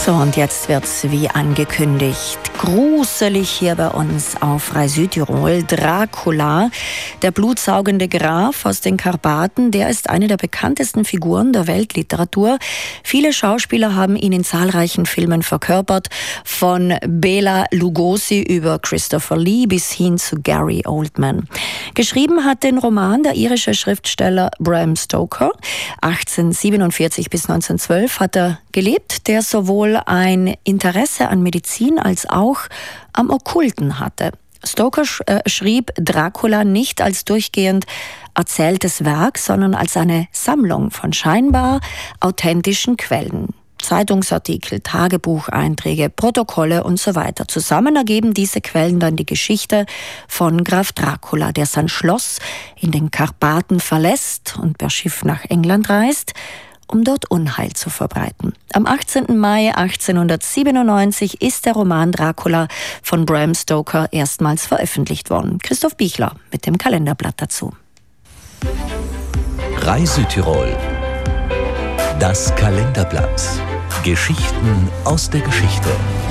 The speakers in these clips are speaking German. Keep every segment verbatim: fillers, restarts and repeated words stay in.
So, und jetzt wird's wie angekündigt gruselig hier bei uns auf Frei Südtirol. Dracula, der blutsaugende Graf aus den Karpaten, der ist eine der bekanntesten Figuren der Weltliteratur. Viele Schauspieler haben ihn in zahlreichen Filmen verkörpert, von Bela Lugosi über Christopher Lee bis hin zu Gary Oldman. Geschrieben hat den Roman der irische Schriftsteller Bram Stoker. achtzehnhundertsiebenundvierzig bis neunzehnhundertzwölf hat er gelebt, der sowohl ein Interesse an Medizin als auch am Okkulten hatte. Stoker sch- äh, schrieb Dracula nicht als durchgehend erzähltes Werk, sondern als eine Sammlung von scheinbar authentischen Quellen. Zeitungsartikel, Tagebucheinträge, Protokolle und so weiter. Zusammen ergeben diese Quellen dann die Geschichte von Graf Dracula, der sein Schloss in den Karpaten verlässt und per Schiff nach England reist, um dort Unheil zu verbreiten. Am achtzehnten Mai achtzehnhundertsiebenundneunzig ist der Roman Dracula von Bram Stoker erstmals veröffentlicht worden. Christoph Bichler mit dem Kalenderblatt dazu. Frei Südtirol. Das Kalenderblatt. Geschichten aus der Geschichte.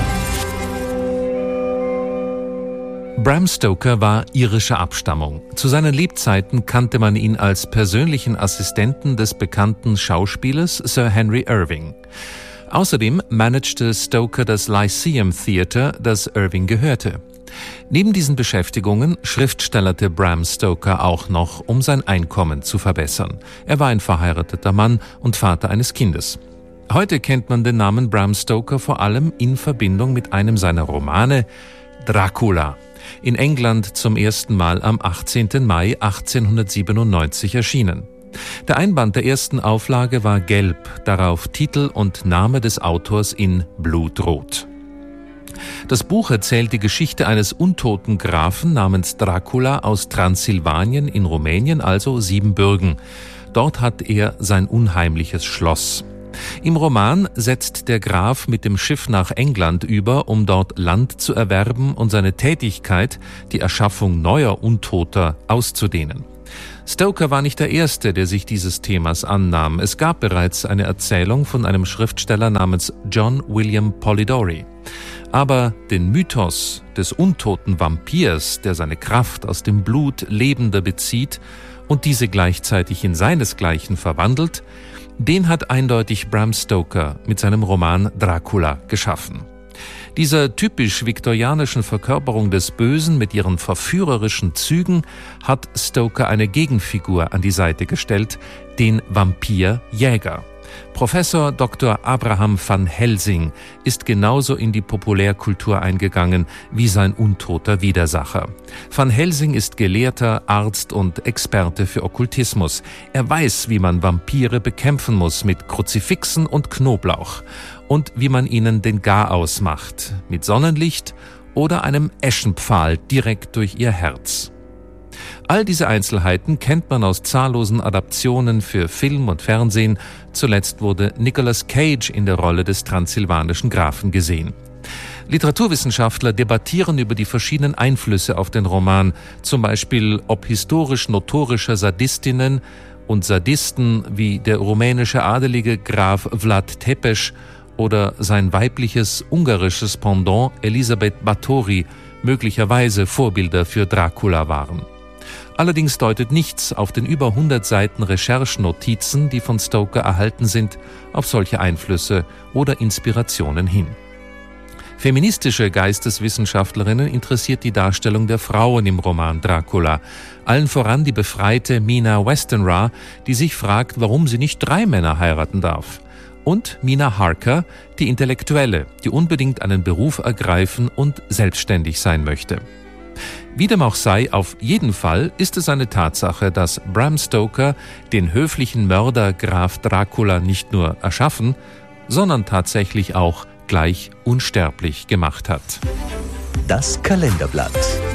Bram Stoker war irischer Abstammung. Zu seinen Lebzeiten kannte man ihn als persönlichen Assistenten des bekannten Schauspielers Sir Henry Irving. Außerdem managte Stoker das Lyceum Theatre, das Irving gehörte. Neben diesen Beschäftigungen schriftstellerte Bram Stoker auch noch, um sein Einkommen zu verbessern. Er war ein verheirateter Mann und Vater eines Kindes. Heute kennt man den Namen Bram Stoker vor allem in Verbindung mit einem seiner Romane, Dracula. In England zum ersten Mal am achtzehnten Mai achtzehnhundertsiebenundneunzig erschienen. Der Einband der ersten Auflage war gelb, darauf Titel und Name des Autors in Blutrot. Das Buch erzählt die Geschichte eines untoten Grafen namens Dracula aus Transsilvanien in Rumänien, also Siebenbürgen. Dort hat er sein unheimliches Schloss. Im Roman setzt der Graf mit dem Schiff nach England über, um dort Land zu erwerben und seine Tätigkeit, die Erschaffung neuer Untoter, auszudehnen. Stoker war nicht der Erste, der sich dieses Themas annahm. Es gab bereits eine Erzählung von einem Schriftsteller namens John William Polidori. Aber den Mythos des untoten Vampirs, der seine Kraft aus dem Blut Lebender bezieht und diese gleichzeitig in seinesgleichen verwandelt, den hat eindeutig Bram Stoker mit seinem Roman Dracula geschaffen. Dieser typisch viktorianischen Verkörperung des Bösen mit ihren verführerischen Zügen hat Stoker eine Gegenfigur an die Seite gestellt, den Vampirjäger. Professor Doktor Abraham van Helsing ist genauso in die Populärkultur eingegangen wie sein untoter Widersacher. Van Helsing ist Gelehrter, Arzt und Experte für Okkultismus. Er weiß, wie man Vampire bekämpfen muss mit Kruzifixen und Knoblauch und wie man ihnen den Garaus macht, mit Sonnenlicht oder einem Eschenpfahl direkt durch ihr Herz. All diese Einzelheiten kennt man aus zahllosen Adaptionen für Film und Fernsehen. Zuletzt wurde Nicolas Cage in der Rolle des transsilvanischen Grafen gesehen. Literaturwissenschaftler debattieren über die verschiedenen Einflüsse auf den Roman, zum Beispiel ob historisch notorische Sadistinnen und Sadisten wie der rumänische adelige Graf Vlad Tepes oder sein weibliches ungarisches Pendant Elisabeth Báthory möglicherweise Vorbilder für Dracula waren. Allerdings deutet nichts auf den über hundert Seiten Recherchenotizen, die von Stoker erhalten sind, auf solche Einflüsse oder Inspirationen hin. Feministische Geisteswissenschaftlerinnen interessiert die Darstellung der Frauen im Roman Dracula. Allen voran die befreite Mina Westenra, die sich fragt, warum sie nicht drei Männer heiraten darf. Und Mina Harker, die Intellektuelle, die unbedingt einen Beruf ergreifen und selbstständig sein möchte. Wie dem auch sei, auf jeden Fall ist es eine Tatsache, dass Bram Stoker den höflichen Mörder Graf Dracula nicht nur erschaffen, sondern tatsächlich auch gleich unsterblich gemacht hat. Das Kalenderblatt.